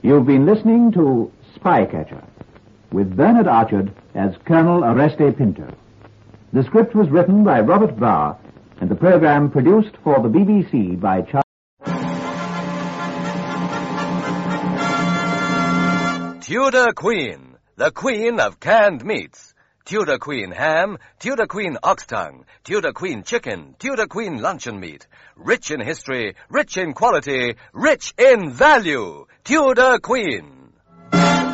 You've been listening to Spycatcher, with Bernard Archard as Colonel Oreste Pinto. The script was written by Robert Barr, and the program produced for the BBC by Charles... Tudor Queen, the queen of canned meats. Tudor Queen ham, Tudor Queen ox tongue, Tudor Queen chicken, Tudor Queen luncheon meat. Rich in history, rich in quality, rich in value. Tudor Queen.